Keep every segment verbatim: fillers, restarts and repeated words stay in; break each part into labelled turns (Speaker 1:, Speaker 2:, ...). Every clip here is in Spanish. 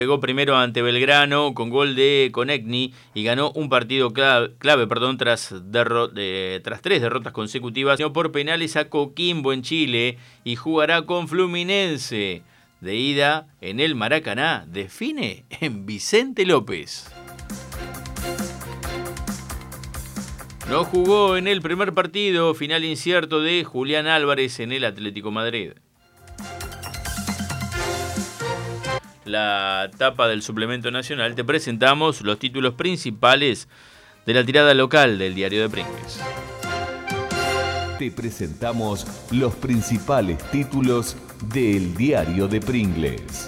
Speaker 1: Llegó primero ante Belgrano con gol de Konechny y ganó un partido clave, clave perdón, tras, derro de, tras tres derrotas consecutivas por penales a Coquimbo en Chile y jugará con Fluminense. De ida en el Maracaná, define en Vicente López. No jugó en el primer partido, final incierto de Julián Álvarez en el Atlético Madrid. La tapa del suplemento nacional, te presentamos los títulos principales de la tirada local del Diario de Pringles.
Speaker 2: Te presentamos los principales títulos del Diario de Pringles.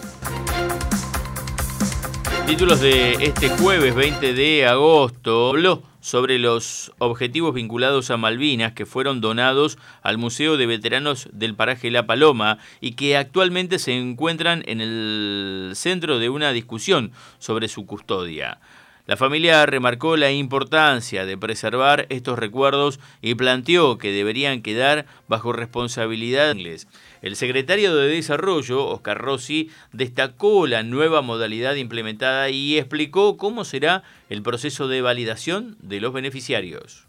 Speaker 1: Títulos de este jueves veinte de agosto. Habló sobre los objetivos vinculados a Malvinas que fueron donados al Museo de Veteranos del Paraje La Paloma y que actualmente se encuentran en el centro de una discusión sobre su custodia. La familia remarcó la importancia de preservar estos recuerdos y planteó que deberían quedar bajo responsabilidad. El secretario de Desarrollo, Oscar Rossi, destacó la nueva modalidad implementada y explicó cómo será el proceso de validación de los beneficiarios.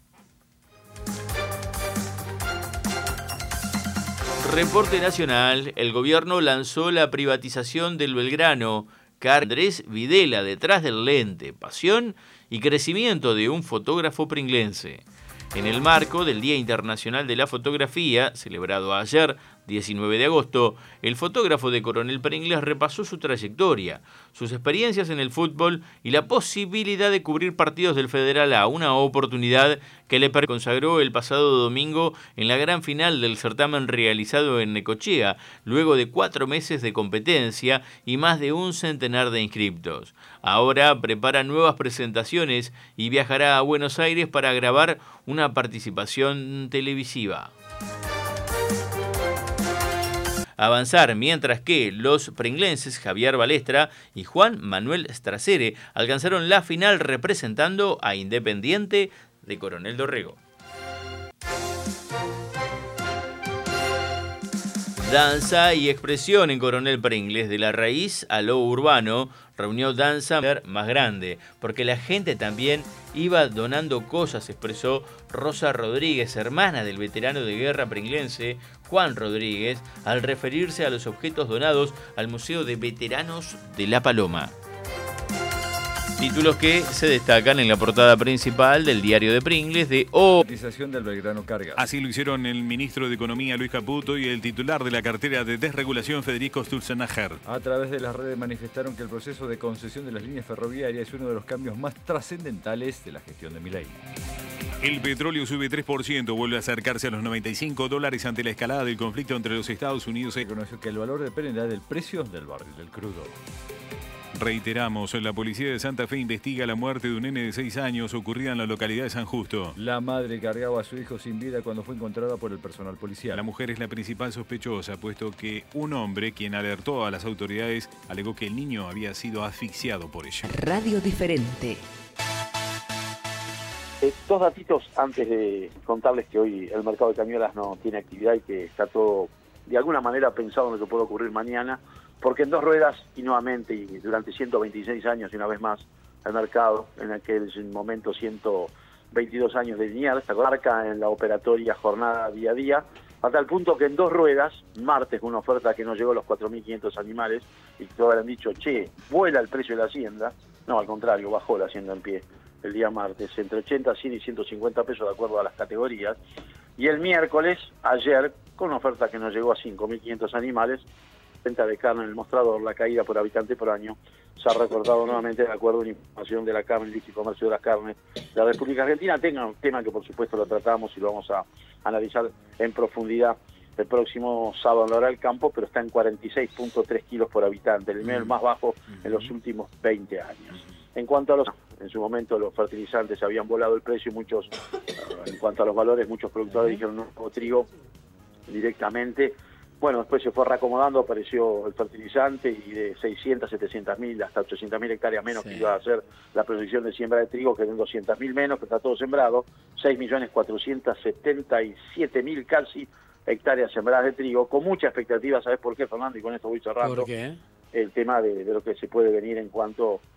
Speaker 1: Reporte nacional, el gobierno lanzó la privatización del Belgrano. Andrés Videla detrás del lente, pasión y crecimiento de un fotógrafo pringlense. En el marco del Día Internacional de la Fotografía, celebrado ayer, diecinueve de agosto, el fotógrafo de Coronel Pringles repasó su trayectoria, sus experiencias en el fútbol y la posibilidad de cubrir partidos del Federal A, una oportunidad que le consagró el pasado domingo en la gran final del certamen realizado en Necochea, luego de cuatro meses de competencia y más de un centenar de inscriptos. Ahora prepara nuevas presentaciones y viajará a Buenos Aires para grabar una participación televisiva. Avanzar, mientras que los pringlenses Javier Balestra y Juan Manuel Stracere alcanzaron la final representando a Independiente de Coronel Dorrego. Danza y expresión en Coronel Pringles, de la raíz a lo urbano, reunió danza más grande, porque la gente también iba donando cosas, expresó Rosa Rodríguez, hermana del veterano de guerra pringlense Juan Rodríguez, al referirse a los objetos donados al Museo de Veteranos de La Paloma. Títulos que se destacan en la portada principal del Diario de Pringles de O.
Speaker 3: Del Belgrano Carga.
Speaker 4: Así lo hicieron el ministro de Economía Luis Caputo y el titular de la cartera de desregulación Federico Sturzenegger.
Speaker 3: A través de las redes manifestaron que el proceso de concesión de las líneas ferroviarias es uno de los cambios más trascendentales de la gestión de Milei.
Speaker 4: El petróleo sube tres por ciento, vuelve a acercarse a los noventa y cinco dólares ante la escalada del conflicto entre los Estados Unidos y...
Speaker 3: Reconoció que el valor dependerá del precio del barril del crudo.
Speaker 4: Reiteramos, la policía de Santa Fe investiga la muerte de un nene de seis años ocurrida en la localidad de San Justo.
Speaker 3: La madre cargaba a su hijo sin vida cuando fue encontrada por el personal policial.
Speaker 4: La mujer es la principal sospechosa, puesto que un hombre, quien alertó a las autoridades, alegó que el niño había sido asfixiado por ella.
Speaker 5: Radio Diferente.
Speaker 6: Eh, dos datitos antes de contarles que hoy el mercado de cañuelas no tiene actividad y que está todo de alguna manera pensado en lo que puede ocurrir mañana. Porque en dos ruedas, y nuevamente, y durante ciento veintiséis años, y una vez más, el mercado, en aquel momento ciento veintidós años de lineal, esta marca en la operatoria jornada día a día, hasta el punto que en dos ruedas, martes, una oferta que no llegó a los cuatro mil quinientos animales, y que todos habrán dicho, che, vuela el precio de la hacienda. No, al contrario, bajó la hacienda en pie el día martes, entre ochenta, cien y ciento cincuenta pesos de acuerdo a las categorías. Y el miércoles, ayer, con una oferta que no llegó a cinco mil quinientos animales, venta de carne en el mostrador, la caída por habitante por año, se ha recordado nuevamente de acuerdo a una información de la Cámara de Industria y Comercio de las Carnes de la República Argentina. Tenga un tema que por supuesto lo tratamos y lo vamos a analizar en profundidad el próximo sábado en la hora del campo, pero está en cuarenta y seis punto tres kilos por habitante, el nivel más bajo en los últimos veinte años. En cuanto a los, en su momento los fertilizantes habían volado el precio y muchos, en cuanto a los valores, muchos productores dijeron no, no trigo directamente. Bueno, después se fue reacomodando, apareció el fertilizante y de seiscientas, setecientas mil hasta ochocientas mil hectáreas menos sí. que iba a ser la proyección de siembra de trigo, que en doscientas mil menos, que está todo sembrado, seis millones cuatrocientos setenta y siete mil casi hectáreas sembradas de trigo, con mucha expectativa. ¿Sabes por qué, Fernando? Y con esto voy cerrando.
Speaker 7: ¿Por qué?
Speaker 6: el tema de, de lo que se puede venir en cuanto